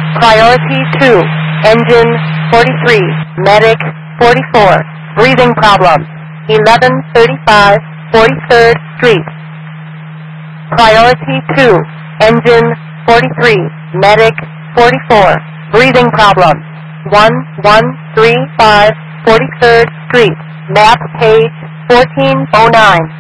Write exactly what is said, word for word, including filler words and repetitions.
Priority two, engine forty-three, medic forty-four, breathing problem, eleven thirty-five forty-third Street. Priority two, engine forty-three, medic forty-four, breathing problem, one one three five forty-third Street, map page fourteen oh nine.